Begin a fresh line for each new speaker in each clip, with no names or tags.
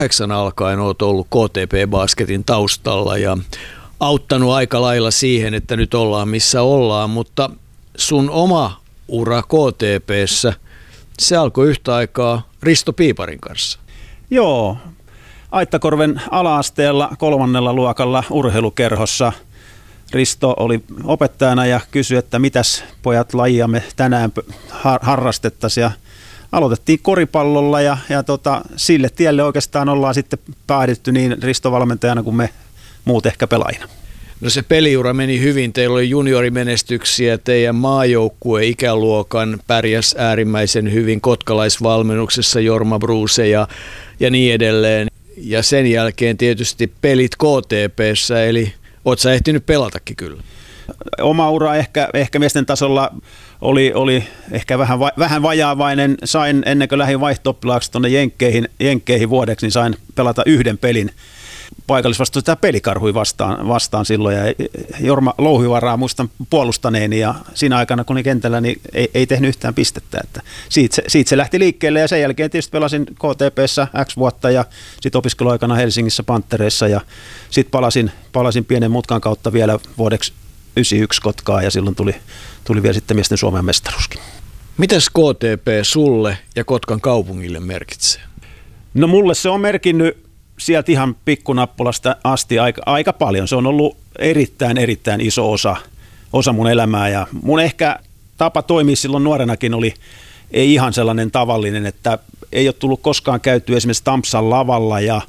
2008 alkaen olet ollut KTP-basketin taustalla ja auttanut aika lailla siihen, että nyt ollaan missä ollaan, mutta sun oma ura KTP:ssä, se alkoi yhtä aikaa Risto Piiparin kanssa.
Joo, Aittakorven ala-asteella 3. luokalla urheilukerhossa. Risto oli opettajana ja kysyi, että mitäs pojat lajia me tänään harrastettaisiin. Ja aloitettiin koripallolla ja sille tielle oikeastaan ollaan sitten päädytty niin Risto valmentajana kuin me muut ehkä pelaajina.
No se peliura meni hyvin, teillä oli juniorimenestyksiä, teidän maajoukkue ikäluokan pärjäs äärimmäisen hyvin kotkalaisvalmennuksessa, Jorma Bruce ja niin edelleen. Ja sen jälkeen tietysti pelit KTP:ssä, eli oot sä ehtinyt pelatakin kyllä?
Oma ura ehkä miesten tasolla oli ehkä vähän vajaavainen. Sain ennen kuin lähdin vaihto-oppilaaksi tuonne Jenkkeihin vuodeksi, niin sain pelata yhden pelin paikallisvastuusta Pelikarhui vastaan silloin. Ja Jorma Louhivaraa muistan puolustaneeni ja siinä aikana kun oli kentällä, niin ei tehnyt yhtään pistettä. Että siitä se lähti liikkeelle ja sen jälkeen tietysti pelasin KTP:ssä X vuotta ja sitten opiskeluaikana Helsingissä Pantereissa ja sitten palasin pienen mutkan kautta vielä vuodeksi 91 Kotkaan ja silloin tuli vielä sitten miesten Suomen mestaruuskin.
Mitäs KTP sulle ja Kotkan kaupungille merkitsee?
No mulle se on merkinnyt sieltä ihan pikkunappulasta asti aika paljon. Se on ollut erittäin iso osa mun elämää ja mun ehkä tapa toimia silloin nuorenakin ei ihan sellainen tavallinen, että ei ole tullut koskaan käytyä esimerkiksi Tampsan lavalla ja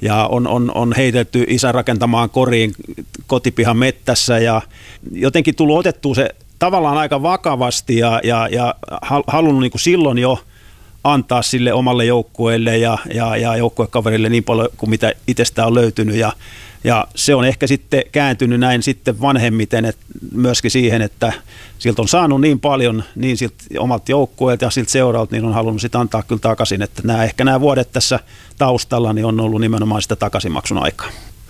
on heitelty isän rakentamaan koriin kotipihan mettässä ja jotenkin tullut otettua se tavallaan aika vakavasti ja halunnut niin kuin silloin jo antaa sille omalle joukkueelle ja joukkuekaverille niin paljon kuin mitä itsestä on löytynyt ja se on ehkä sitten kääntynyt näin sitten vanhemmiten myöskin siihen, että siltä on saanut niin paljon niin siltä omalta joukkueelta ja siltä seuralta, niin on halunnut sitten antaa kyllä takaisin, että nämä vuodet tässä taustalla niin on ollut nimenomaan sitä takaisinmaksun aikaa.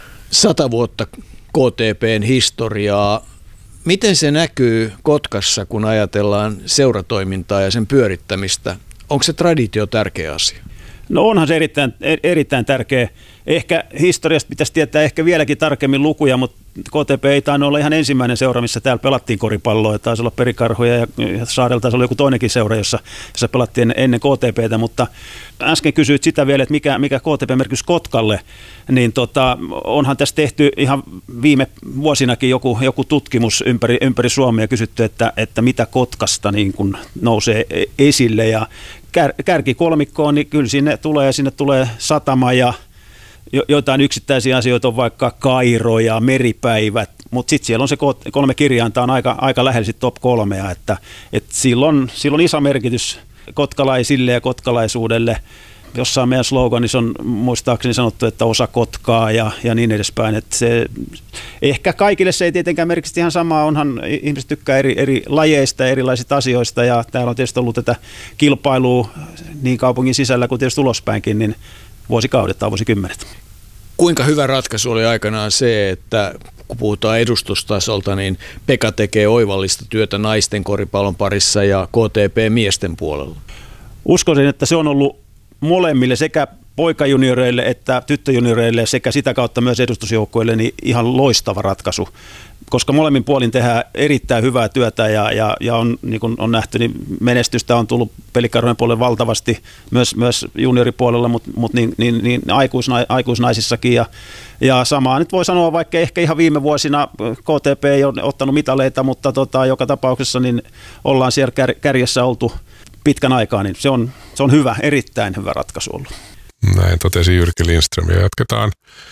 100 vuotta KTP:n historiaa. Miten se näkyy Kotkassa, kun ajatellaan seuratoimintaa ja sen pyörittämistä? Onko se traditio tärkeä asia?
No onhan se erittäin tärkeä. Ehkä historiasta pitäisi tietää ehkä vieläkin tarkemmin lukuja, mutta KTP ei tainnut olla ihan ensimmäinen seura, missä täällä pelattiin koripalloa. Taisi olla Perikarhuja ja Saarella taisi olla joku toinenkin seura, jossa pelattiin ennen KTPtä, mutta äsken kysyit sitä vielä, että mikä KTP-merkitys Kotkalle, niin onhan tässä tehty ihan viime vuosinakin joku tutkimus ympäri Suomea ja kysytty, että mitä Kotkasta niin kun nousee esille ja kärkikolmikkoon, niin kyllä sinne tulee satama ja joitain yksittäisiä asioita on vaikka Kairo ja meripäivät, mutta sitten siellä on se 3 kirjainta on aika lähellä sit top 3, että silloin iso merkitys kotkalaisille ja kotkalaisuudelle. Jossain meidän sloganissa on muistaakseni sanottu, että osa Kotkaa ja niin edespäin. Että se, ehkä kaikille se ei tietenkään merkitse ihan samaa, onhan ihmiset tykkää eri lajeista ja erilaisista asioista ja täällä on tietysti ollut tätä kilpailua niin kaupungin sisällä kuin tietysti ulospäinkin, niin vuosikaudet tai vuosikymmenet.
Kuinka hyvä ratkaisu oli aikanaan se, että kun puhutaan edustustasolta, niin Pekka tekee oivallista työtä naisten koripallon parissa ja KTP miesten puolella?
Uskoisin, että se on ollut molemmille sekä poikajunioreille että tyttöjunioreille sekä sitä kautta myös edustusjoukkueille niin ihan loistava ratkaisu, koska molemmin puolin tehdään erittäin hyvää työtä ja on, niin kuin on nähty, niin menestystä on tullut Pelikarhujen puolelle valtavasti, myös junioripuolella, mutta niin aikuisnaisissakin ja samaa nyt voi sanoa, vaikka ehkä ihan viime vuosina KTP ei ole ottanut mitaleita, mutta joka tapauksessa niin ollaan siellä kärjessä oltu pitkän aikaa, niin se on hyvä, erittäin hyvä ratkaisu ollut.
Näin totesi Jyrki Lindström ja jatketaan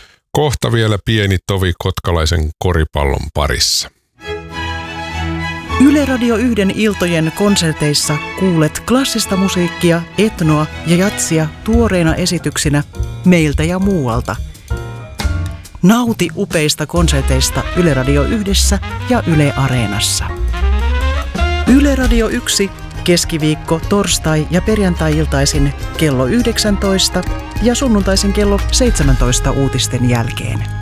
kohta vielä pieni tovi kotkalaisen koripallon parissa.
Yle Radio 1 iltojen konserteissa kuulet klassista musiikkia, etnoa ja jatsia tuoreina esityksinä meiltä ja muualta. Nauti upeista konserteista Yle Radio 1 ja Yle Areenassa. Yle Radio 1 keskiviikko, torstai ja perjantai-iltaisin kello 19 ja sunnuntaisin kello 17 uutisten jälkeen.